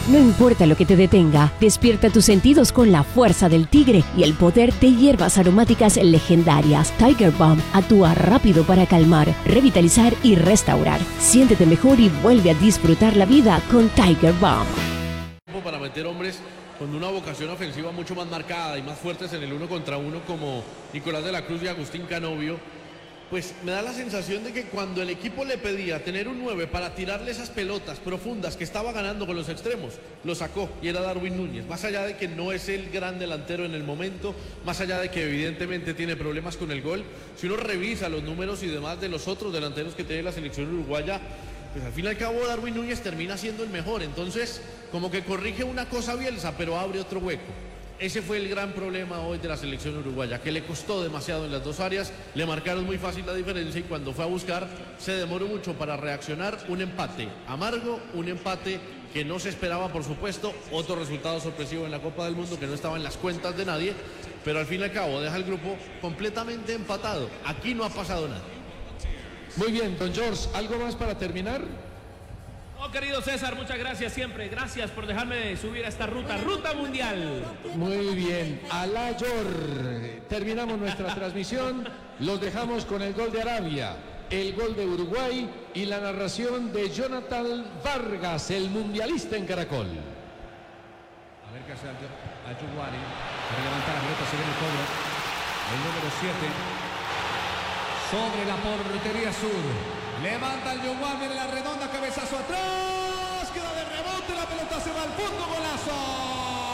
No importa lo que te detenga, despierta tus sentidos con la fuerza del tigre y el poder de hierbas aromáticas legendarias. Tiger Balm actúa rápido para calmar, revitalizar y restaurar. Siéntete mejor y vuelve a disfrutar la vida con Tiger Balm. Para meter hombres con una vocación ofensiva mucho más marcada y más fuertes en el 1 contra 1 como Nicolás de la Cruz y Agustín Canovio, pues me da la sensación de que cuando el equipo le pedía tener un 9 para tirarle esas pelotas profundas que estaba ganando con los extremos, lo sacó y era Darwin Núñez. Más allá de que no es el gran delantero en el momento, más allá de que evidentemente tiene problemas con el gol, si uno revisa los números y demás de los otros delanteros que tiene la selección uruguaya, pues al fin y al cabo Darwin Núñez termina siendo el mejor. Entonces como que corrige una cosa Bielsa pero abre otro hueco. Ese fue el gran problema hoy de la selección uruguaya, que le costó demasiado en las dos áreas, le marcaron muy fácil la diferencia y cuando fue a buscar se demoró mucho para reaccionar. Un empate amargo, un empate que no se esperaba, por supuesto, otro resultado sorpresivo en la Copa del Mundo que no estaba en las cuentas de nadie, pero al fin y al cabo deja el grupo completamente empatado. Aquí no ha pasado nada. Muy bien, don George, ¿algo más para terminar? Oh, querido César, muchas gracias siempre. Gracias por dejarme subir a esta ruta mundial. Muy bien, Alayor. Terminamos nuestra transmisión. Los dejamos con el gol de Arabia, el gol de Uruguay y la narración de Jonathan Vargas, el mundialista en Caracol. A ver qué hace Ayuguari. Para levantar la pelota, se viene el cobro. El número 7. Sobre la portería sur. Levanta el Yoguán, viene la redonda, cabezazo atrás. Queda de rebote, la pelota se va al fondo, golazo.